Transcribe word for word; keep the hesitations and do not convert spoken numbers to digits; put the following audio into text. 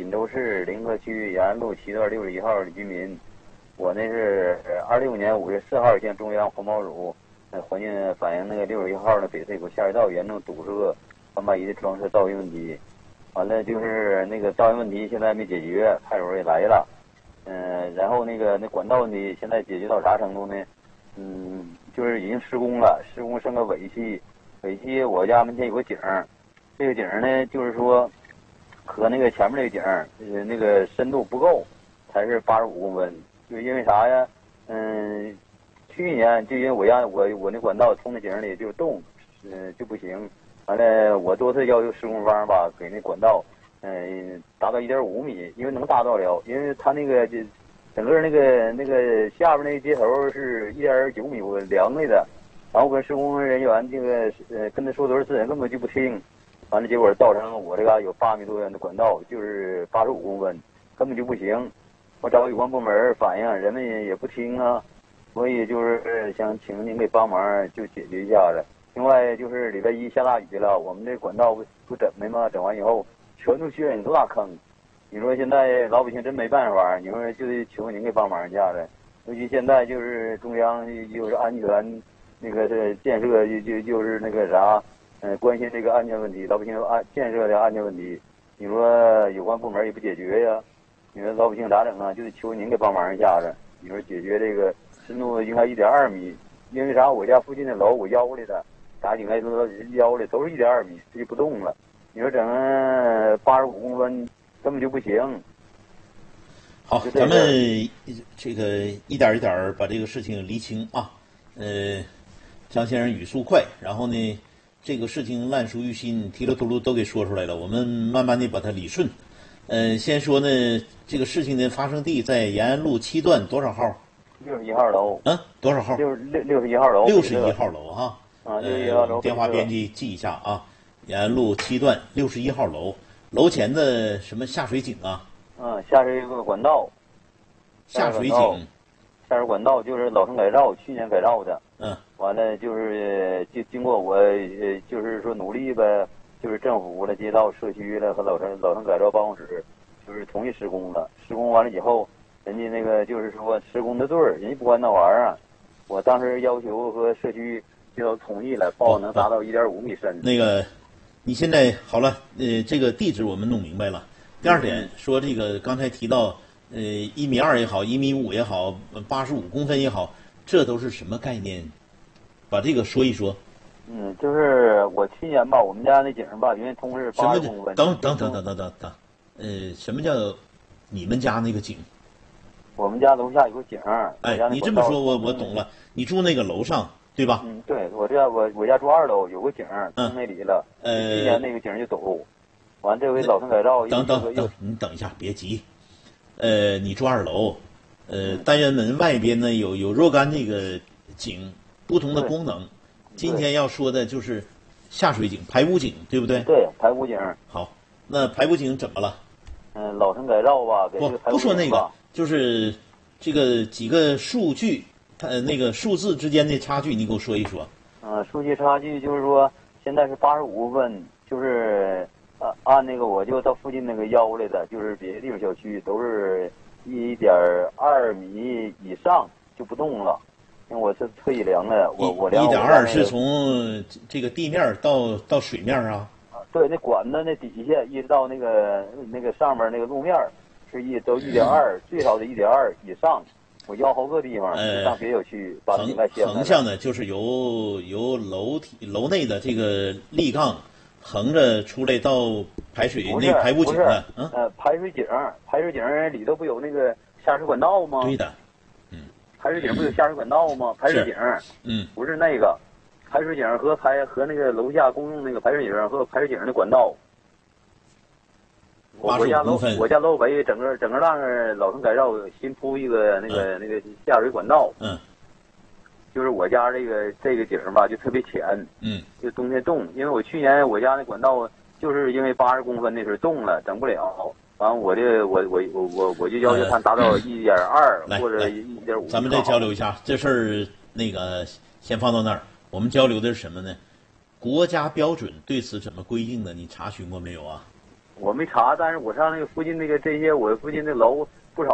锦州市临河区延安路七段六十一号的居民。我那是二六年五月四号向中央环保署呃环境反映那个六十一号的北翠谷下水道严重堵塞，环保仪的装设噪音问题。完了就是那个噪音问题现在没解决，派出所也来了。嗯、呃，然后那个那管道问题现在解决到啥程度呢？嗯，就是已经施工了，施工剩个尾期。尾期我家门前有个井，这个井呢就是说和那个前面那个井呃那个深度不够，才是八十五公分。就因为啥呀？嗯，去年就因为我家我我那管道通的井里就洞，嗯、呃、就不行。完了，我多次要求施工方吧给那管道，嗯、呃，达到一点五米，因为能达到了，因为他那个就整个那个那个下边那个接头是一点九米，我量来的。然后跟施工人员这个呃跟他说多少次，人根本就不听，完了结果造成我这嘎有八米多远的管道，就是八十五公分，根本就不行。我找有关部门反映，人们也不听啊，所以就是想请您给帮忙就解决一下子。另外就是礼拜一下大雨了，我们这管道不不整的吗？整完以后全都陷入多大坑？你说现在老百姓真没办法，你说就得求您给帮忙一下子。尤其现在就是中央又是安全。那个是建设就就就是那个啥，嗯、呃，关心这个安全问题，老百姓安建设的安全问题，你说有关部门也不解决呀？你说老百姓咋整啊？就得求您给帮忙一下子。你说解决这个深度应该一点二米，因为啥？我家附近的楼我腰来的，啥应该说腰的都是一点二米，这就不动了。你说整八十五公分根本就不行。 好，咱们这个一点一点把这个事情厘清啊，呃。张先生语速快，然后呢，这个事情烂熟于心，提了秃噜都给说出来了。我们慢慢的把它理顺。呃，先说呢，这个事情的发生地在延安路七段多少号？ 六十一号楼。 嗯，多少号？ 六六六十一号楼。 六十一号楼哈。 啊，六十一号楼。 电话编辑记一下啊，延安路七段六十一号楼，楼前的什么下水井啊？ 嗯，下水管道。 下水井。 下水管道就是老城改造，去年改造的。 嗯。 完了就是就经过我呃就是说努力呗，就是政府了、街道、社区了和老城老城改造办公室，就是同意施工了。施工完了以后，人家那个就是说施工的队儿，人家不管那玩意儿，我当时要求和社区街道同意了，报能达到一点五米深。 那个，你现在好了，呃，这个地址我们弄明白了。第二点说这个刚才提到，呃，一米二也好，一米五也好，八十五公分也好，这都是什么概念？把这个说一说。 嗯，就是我去年吧，我们家那井吧，因为通是八十公分。 等等等等等等等，呃，什么叫你们家那个井？ 我们家楼下有个井。 哎，你这么说我我懂了。你住那个楼上对吧？ 嗯，对，我这我我家住二楼，有个井，通那里了。 呃， 今年那个井就堵，完这回老城改造。 等等等，你等一下，别急。呃，你住二楼，呃，单元门外边呢有有若干那个井。不同的功能，今天要说的就是下水井、排污井，对不对？ 对，排污井。 好，那排污井怎么了？ 嗯，老城改造吧，给这个排污井吧。 不不说那个，就是这个几个数据，它那个数字之间的差距，你给我说一说。 嗯，数据差距就是说，现在是八十五公分，就是呃按那个我就到附近那个腰来的，就是别的地方小区都是一点二米以上就不动了。因为我是特意量的，我我量一点二是从这个地面到到水面啊？ 对，那管子那底下一直到那个那个上面那个路面是一都一点二，最少得一点二以上。我要好个地方， 呃、 上别小区把那个线。 横向的就是由由楼体楼内的这个立杠横着出来到排水那排污井的， 嗯呃排水井排水井里头不有那个下水管道吗？ 对的。 排水井不有下水管道吗？排水井， 嗯， 不是那个，排水井和排和那个楼下公用那个排水井和排水井的管道。我我家楼我家楼北整个整个浪老城改造新铺一个那个、嗯、那个下水管道， 嗯， 就是我家这个这个井吧就特别浅， 嗯， 就冬天冻，因为我去年我家那管道就是因为八十公分那时候冻了，整不了。完，我这我我我我我就要求他达到一点二或者一点五。 咱们再交流一下这事儿，那个先放到那儿。我们交流的是什么呢？国家标准对此怎么规定的？你查询过没有啊？ 我没查，但是我上那个附近那个这些我附近的楼